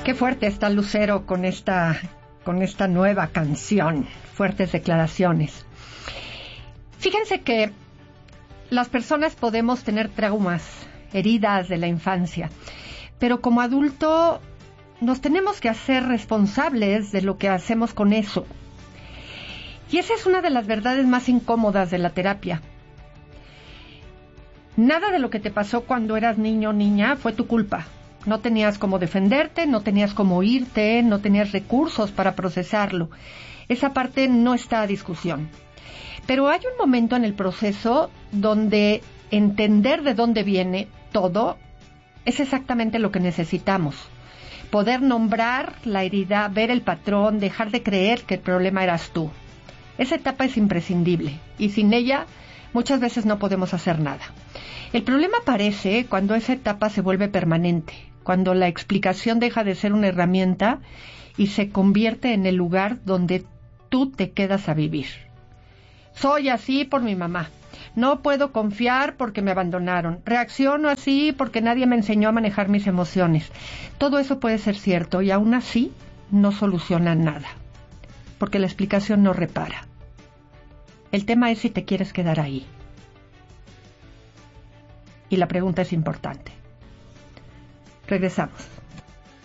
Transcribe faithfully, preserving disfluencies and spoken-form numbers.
Qué fuerte está Lucero con esta, con esta nueva canción. Fuertes declaraciones. Fíjense que las personas podemos tener traumas, heridas de la infancia, pero como adulto nos tenemos que hacer responsables de lo que hacemos con eso. Y esa es una de las verdades más incómodas de la terapia. Nada de lo que te pasó cuando eras niño o niña fue tu culpa. No tenías cómo defenderte, no tenías cómo irte, no tenías recursos para procesarlo. Esa parte no está a discusión. Pero hay un momento en el proceso donde entender de dónde viene todo es exactamente lo que necesitamos. Poder nombrar la herida, ver el patrón, dejar de creer que el problema eras tú. Esa etapa es imprescindible y sin ella muchas veces no podemos hacer nada. El problema aparece cuando esa etapa se vuelve permanente, cuando la explicación deja de ser una herramienta y se convierte en el lugar donde tú te quedas a vivir. Soy así por mi mamá. No puedo confiar porque me abandonaron. Reacciono así porque nadie me enseñó a manejar mis emociones. Todo eso puede ser cierto y aún así no soluciona nada, porque la explicación no repara. El tema es si te quieres quedar ahí. Y la pregunta es importante. Regresamos.